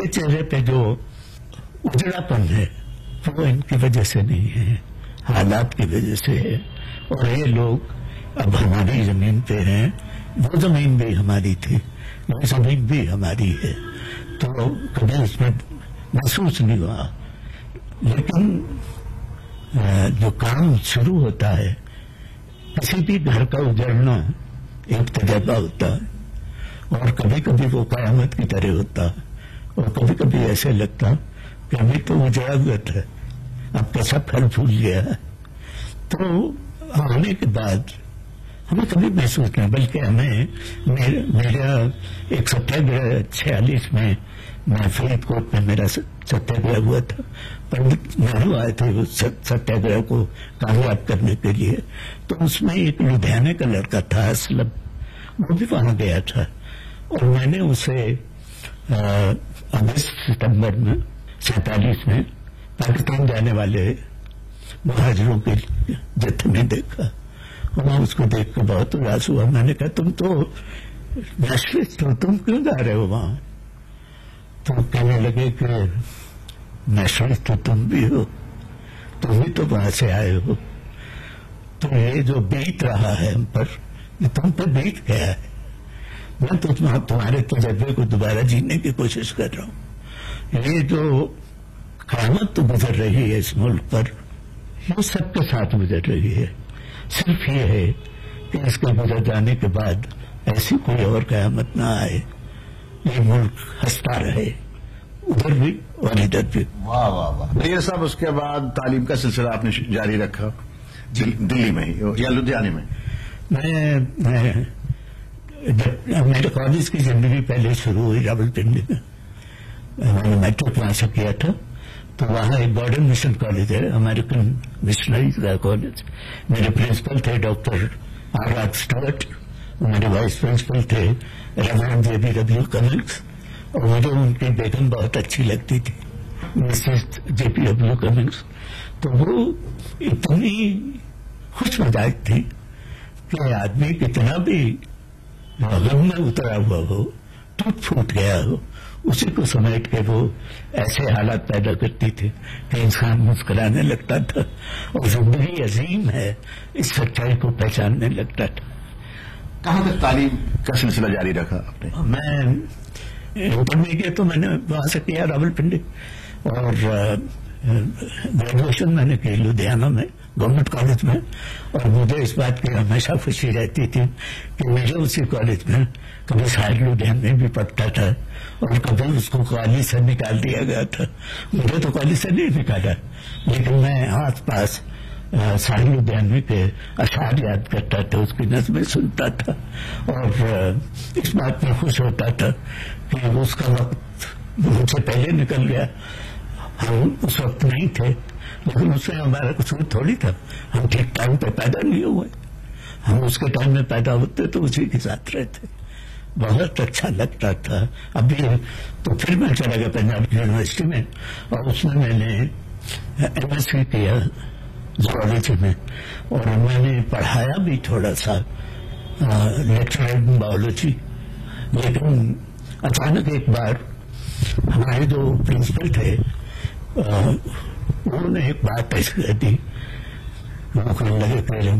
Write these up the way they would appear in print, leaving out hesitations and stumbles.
چہرے پہ جو اجڑاپن ہے وہ ان کی وجہ سے نہیں ہے، حالات کی وجہ سے ہے. اور یہ لوگ اب ہماری زمین پہ ہیں، وہ زمین بھی ہماری تھی، وہ زمین بھی ہماری ہے، تو کبھی اس میں محسوس نہیں ہوا. لیکن جو کام شروع ہوتا ہے، کسی بھی گھر کا اجڑنا ایک تجربہ ہوتا ہے، اور کبھی کبھی وہ قیامت کی طرح ہوتا ہے، اور کبھی کبھی ایسے لگتا کہ ابھی تو اجڑا ہوا تھا، اب کا سب پھل پھول گیا ہے. تو آنے کے بعد ہمیں کبھی محسوس نہیں، بلکہ ہمیں میرا ایک ستیہ گرہ 46 میں فرید کوٹ میں میرا ستیہ گرہ ہوا تھا. پنڈت نہرو آئے تھے اس ستیہ گرہ کو کامیاب کرنے کے لیے، تو اس میں ایک لدھیانے کا لڑکا تھا اسلم، وہ بھی وہاں گیا تھا، اور میں نے اسے 20 ستمبر میں 47 میں پاکستان جانے والے مہاجروں کے جتھے میں دیکھا. اور اس کو دیکھ کر بہت اداس ہوا. میں نے کہا تم تو نیشنلسٹ ہو، تم کیوں جا رہے ہو وہاں؟ تو کہنے لگے کہ نیشنلسٹ تو تم بھی ہو، تم بھی تو وہاں سے آئے ہو. تو یہ جو بیت رہا ہے ہم پر، یہ تم پر بیت گیا ہے. میں تو تمہارے تجربے کو دوبارہ جینے کی کوشش کر رہا ہوں. یہ جو قیامت تو گزر رہی ہے اس ملک پر، یہ سب کے ساتھ گزر رہی ہے. صرف یہ ہے کہ اس کے گزر جانے کے بعد ایسی کوئی اور قیامت نہ آئے، یہ ملک ہنستا رہے، ادھر بھی اور ادھر بھی. واہ واہ واہ. یہ صاحب اس کے بعد تعلیم کا سلسلہ آپ نے جاری رکھا دلی میں یا لدھیانے میں؟ میرے کالج کی زندگی پہلے شروع ہوئی راولپنڈی میں. میں نے میٹرک وہاں سے کیا تھا. تو وہاں ایک ماڈرن مشن کالج ہے، امریکن مشنریز کا کالج. میرے پرنسپل تھے ڈاکٹر آر اسٹورٹ، میرے وائس پرنسپل تھے ریورنڈ JP کمنگس، اور مجھے ان کی بیگم بہت اچھی لگتی تھی، مسز JP کمنگس. تو وہ اتنی خوش مزاج تھی کہ آدمی کتنا بھی غم میں اترا ہوا ہو، ٹوٹ پھوٹ گیا ہو، اسی کو سمیٹ کے وہ ایسے حالات پیدا کرتی تھی کہ انسان مسکرانے لگتا تھا اور زندگی عظیم ہے اس سچائی کو پہچاننے لگتا تھا. کہاں تک تعلیم کا سلسلہ جاری رکھا آپ نے؟ میں انٹرمیڈیٹ تو میں نے وہاں سے کیا راولپنڈی، اور گریجویشن میں نے کی لدھیانہ میں گورنمنٹ کالج میں. اور مجھے اس بات کی ہمیشہ خوشی رہتی تھی کہ مجھے اسی کالج میں کبھی ساحل لدھیان میں بھی پڑھتا تھا، اور کبھی اس کو کالج سے نکال دیا گیا تھا. مجھے تو کالج سے نہیں نکالا، لیکن میں آس پاس ساحل لدھیانوی کے اشعار یاد کرتا تھا، اس کی نظمیں سنتا تھا، اور اس بات میں خوش ہوتا تھا کہ اس کا وقت مجھ سے پہلے نکل گیا. ہم اس وقت نہیں تھے، لیکن اس میں ہمارا قصور تھوڑی تھا. ہم ٹھیک ٹائم پہ پیدا نہیں ہوئے، ہم اس کے ٹائم میں پیدا ہوتے تو اسی کے ساتھ رہتے. بہت اچھا لگتا تھا. ابھی تو پھر میں چلا گیا پنجاب یونیورسٹی میں، اور اس میں نے MSc کیا زوالوجی میں، اور میں نے پڑھایا بھی تھوڑا سا لیکچر ان بایولوجی. لیکن اچانک ایک بار ہمارے جو پرنسپل تھے انہوں نے ایک بات ایسی کر دی، وہ کہنے لگے کہ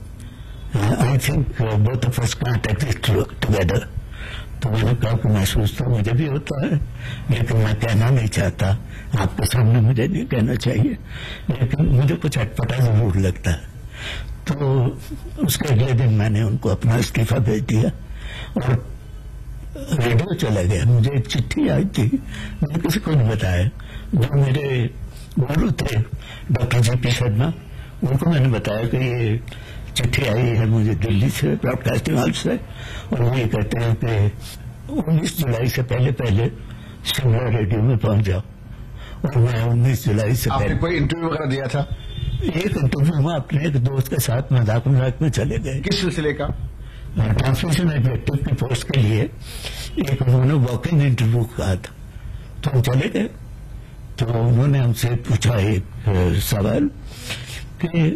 I think both of us can't exist together. تو میں نے کہا کہ محسوس تو مجھے بھی ہوتا ہے، لیکن میں کہنا نہیں چاہتا، آپ کے سامنے مجھے نہیں کہنا چاہیے، لیکن مجھے کچھ اٹپٹا ضرور لگتا ہے. تو اس کے اگلے دن میں نے ان کو اپنا استعفیٰ بھیج دیا اور ریڈیو چلا گیا. مجھے ایک چٹھی آئی تھی، میں نے کسی کو نہیں بتایا. جو میرے گرو تھے ڈاکٹر JP شرما، ان کو میں نے بتایا کہ یہ چٹھی آئی ہے مجھے دلی سے براڈ کاسٹنگ ہاؤس سے، اور وہ یہ کہتے ہیں کہ 19 جولائی سے پہلے شملہ ریڈیو میں پہنچ جاؤ. اور میں 19 جولائی سے پہلے کوئی انٹرویو وغیرہ دیا تھا؟ ایک انٹرویو میں اپنے ایک دوست کے ساتھ مذاق میں چلے گئے. کس سلسلے کا؟ ٹرانسمیشن ایگزیکٹو کی پوسٹ کے لیے. ایک انہوں نے واک ان انٹرویو کہا تھا، تو ہم چلے گئے. تو انہوں نے ہم سے پوچھا ایک سوال کہ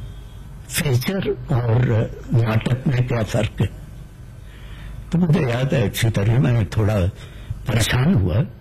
فیچر اور ناٹک میں کیا فرق ہے. تو مجھے یاد ہے اچھی طرح میں تھوڑا پریشان ہوا